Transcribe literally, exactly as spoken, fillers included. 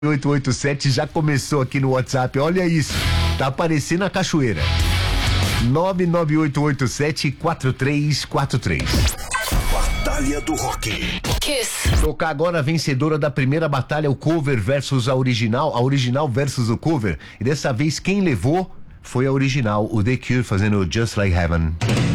oito oito sete já começou aqui no WhatsApp. Olha isso, tá aparecendo a cachoeira. nove nove oito oito sete quatro três quatro três. Batalha do Rock. Kiss. Tocar agora a vencedora da primeira batalha, o cover versus a original, a original versus o cover. E dessa vez quem levou foi a original, o The Cure fazendo Just Like Heaven.